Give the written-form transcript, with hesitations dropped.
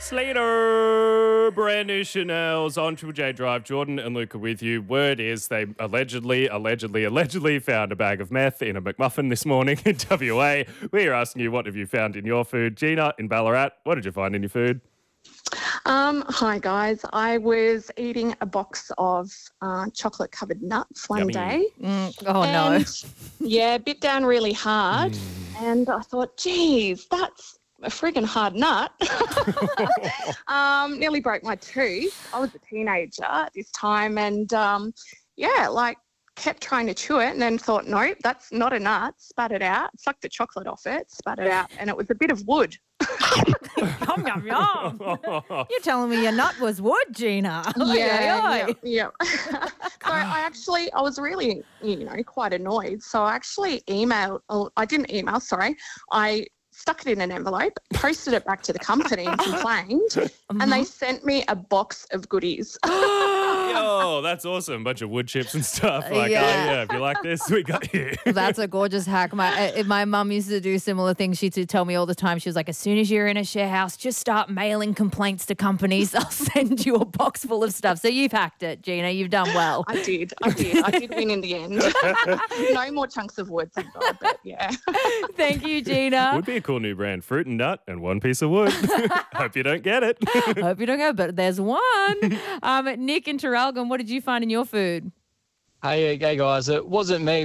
Slater, brand new Chanel's on Triple J Drive. Jordan and Luca with you. Word is they allegedly found a bag of meth in a McMuffin this morning in WA. We are asking you, what have you found in your food? Gina in Ballarat, what did you find in your food? Hi guys. I was eating a box of chocolate-covered nuts one Yummy. day. Oh, no. Yeah, bit down really hard. And I thought, geez, that's a friggin' hard nut. Nearly broke my tooth. I was a teenager at this time and, kept trying to chew it and then thought, nope, that's not a nut. Spat it out, sucked the chocolate off it, spat it out, and it was a bit of wood. Yum, yum, yum. You're telling me your nut was wood, Gina. Yeah. So I was really, quite annoyed. So I actually I stuck it in an envelope, posted it back to the company and complained, and they sent me a box of goodies. Yo, that's awesome. Bunch of wood chips and stuff. Like, oh Yeah. yeah, if you like this, we got you. That's a gorgeous hack. My mum used to do similar things. She used to tell me all the time. She was like, as soon as you're in a share house, just start mailing complaints to companies. I'll send you a box full of stuff. So you've hacked it, Gina. You've done well. I did win in the end. No more chunks of wood, thank God, but yeah. Thank you, Gina. Would be a cool new brand. Fruit and nut and one piece of wood. Hope you don't get it. Hope you don't go, but there's one. Nick in Traralgon, what did you find in your food? Hey guys, it wasn't me,